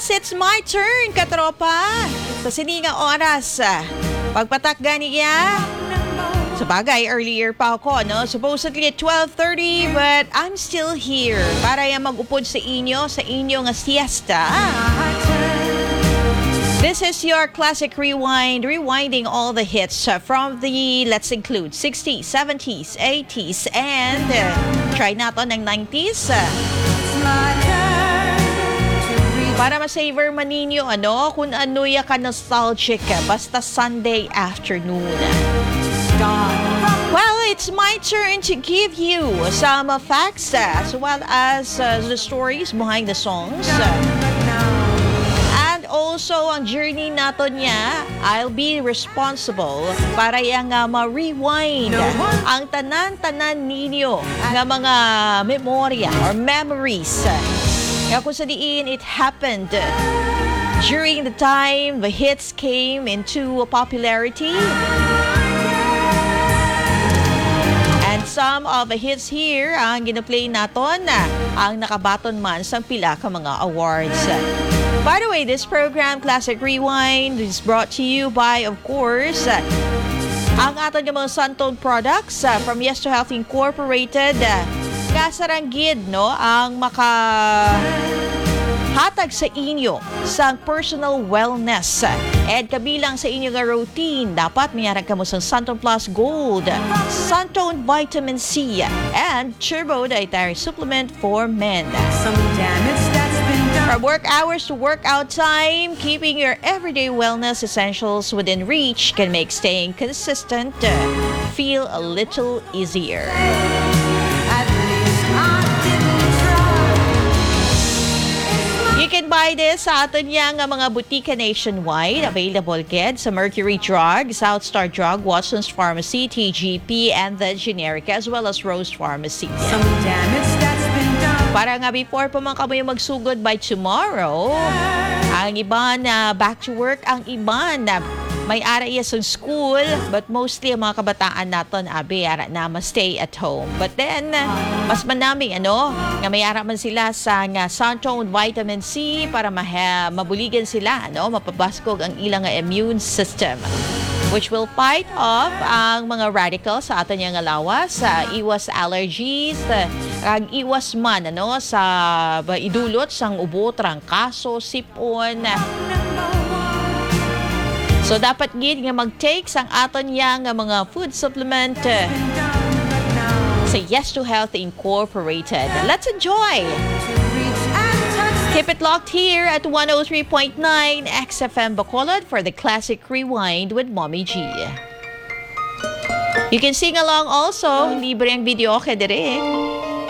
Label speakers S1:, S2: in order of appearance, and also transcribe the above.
S1: Yes, it's my turn, katropa. Sa siningang oras, pagpatak ganiya. Sa bagay, earlier pa ako, no? Supposedly at 12:30, but I'm still here para yung mag-upod sa inyo nga siesta. This is your classic rewind, rewinding all the hits from the, let's include, 60s, 70s, 80s, and try natin ng 90s. Para ma-savor man ninyo, kung ano ya ka nostalgic, basta Sunday afternoon. Well, it's my turn to give you some facts as well as the stories behind the songs. And also, ang journey natin niya, I'll be responsible para yung ma-rewind ang tanan-tanan ninyo ng mga memorya or memories. Kaya kung sa diin, it happened during the time the hits came into popularity. And some of the hits here ang gina-play naton ang nakabaton man sa pila ka mga awards. By the way, this program, Classic Rewind, is brought to you by, of course, ang aton mga Suntone products from Yes to Health Incorporated. Kasaranggid, ang makahatag sa inyo sa personal wellness. And kabilang sa inyo nga routine, dapat mayarag ka mo sa Suntone Plus Gold, Suntone Vitamin C, and Turbo Dietary Supplement for Men. From work hours to workout time, keeping your everyday wellness essentials within reach can make staying consistent feel a little easier. You can buy this sa aton yang mga butika nationwide. Available kid sa Mercury Drug, Southstar Drug, Watson's Pharmacy, TGP, and the Generic, as well as Rose Pharmacy.
S2: Some damage that's been done.
S1: Para nga before pa man kamo magsugod by tomorrow, ang iba na back to work, ang iba na may ara iya sa school, but mostly ang mga kabataan naton ara na stay at home. But then, mas manaming nga may ara man sila sa Suntone Vitamin C para mabuligan sila, mapabaskog ang ilang immune system, which will fight off ang mga radicals sa aton nga lawas, iwas allergies, ang iwas man sa idulot sang ubo, trangkaso, sipon. So dapat gid nga mag-take sang aton yang mga food supplement sa Yes to Health Incorporated. Let's enjoy! Keep it locked here at 103.9 XFM Bacolod for the Classic Rewind with Mommy G. You can sing along also. Libre ang video ka dire.